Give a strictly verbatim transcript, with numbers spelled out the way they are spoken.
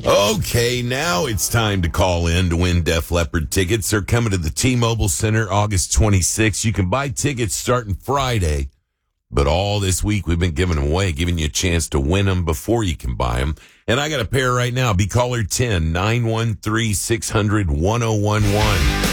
Okay, now it's time to call in to win Def Leppard tickets. They're coming to the T-Mobile Center August twenty-sixth. You can buy tickets starting Friday, but all this week we've been giving them away, giving you a chance to win them before you can buy them. And I got a pair right now. Be caller ten, nine one three, six hundred, ten eleven.